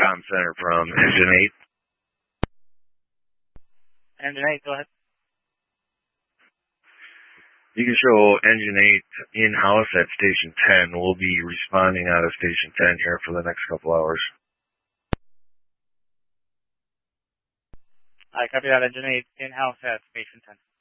Com Center from Engine 8. Engine 8, go ahead. You can show Engine 8 in-house at Station 10. We'll be responding out of Station 10 here for the next couple hours. I copy that. Engine 8 in-house at Station 10.